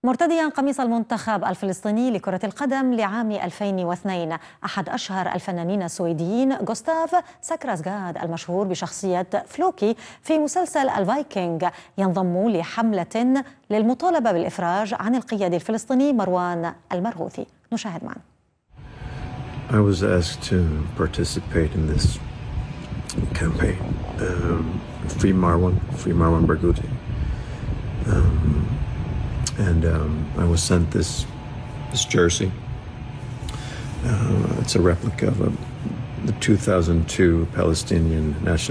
مرتديا قميص المنتخب الفلسطيني لكرة القدم لعام 2002 أحد أشهر الفنانين السويديين غوستاف ساكراسغاد المشهور بشخصية فلوكي في مسلسل الفايكنج ينضم لحملة للمطالبة بالإفراج عن القيادي الفلسطيني مروان المرغوثي. نشاهد معا. I was asked to participate in this campaign. Free Marwan Barghouti. I was sent this jersey. It's a replica of the 2002 Palestinian national